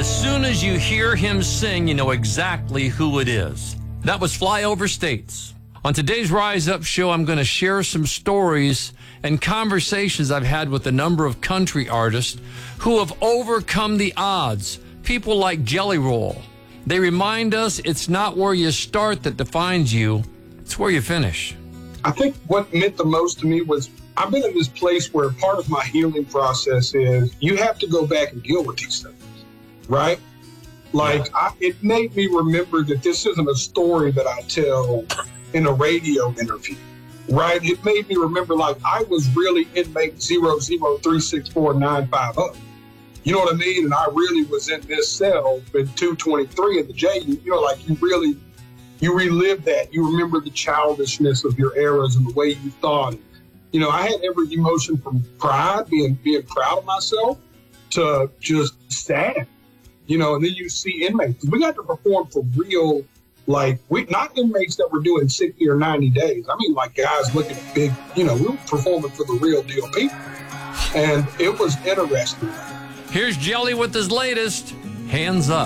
as soon as you hear him sing, you know exactly who it is. That was Flyover States. On today's Rise Up show, I'm going to share some stories and conversations I've had with a number of country artists who have overcome the odds. People like Jelly Roll. They remind us it's not where you start that defines you, it's where you finish. I think what meant the most to me was I've been in this place where part of my healing process is you have to go back and deal with these things, right? Like, it made me remember that this isn't a story that I tell in a radio interview, right? It made me remember, like, I was really inmate 0036495. You know what I mean? And I really was in this cell in 223 in the jail. You know, like, you relive that. You remember the childishness of your eras and the way you thought. You know, I had every emotion from pride, being proud of myself, to just sad. You know, and then you see inmates. We got to perform for real, like, not inmates that were doing 60 or 90 days. I mean, like, guys looking at big, you know, we were performing for the real deal people. And it was interesting. Here's Jelly with his latest, Hands Up.